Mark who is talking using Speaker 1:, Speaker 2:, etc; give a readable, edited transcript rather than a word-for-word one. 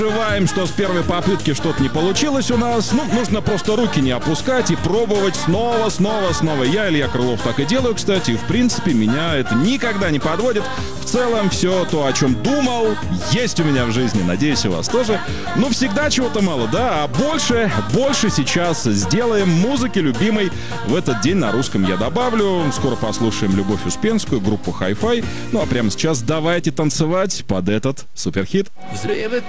Speaker 1: Переживаем, что с первой попытки что-то не получилось у нас. Ну, нужно просто руки не опускать и пробовать снова. Я, Илья Крылов, так и делаю, кстати. И, в принципе, меня это никогда не подводит. В целом, все то, о чем думал, есть у меня в жизни. Надеюсь, у вас тоже. Ну, всегда чего-то мало, да? А больше сейчас сделаем музыки любимой в этот день на русском я добавлю. Скоро послушаем Любовь Успенскую, группу Hi-Fi. Ну, а прямо сейчас давайте танцевать под этот суперхит.
Speaker 2: Взрывы